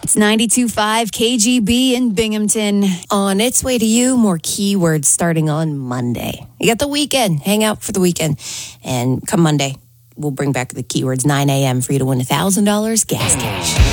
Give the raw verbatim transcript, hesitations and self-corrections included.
It's ninety-two point five K G B in Binghamton. On its way to you, more keywords starting on Monday. You got the weekend. Hang out for the weekend. And come Monday, we'll bring back the keywords nine a.m. for you to win one thousand dollars gas cash.